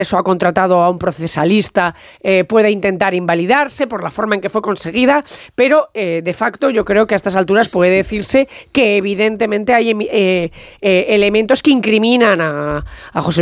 eso ha contratado a un procesalista, pueda intentar invalidarse por la forma en que fue conseguida, pero de facto yo creo que a estas alturas puede decirse que evidentemente hay elementos que incriminan a José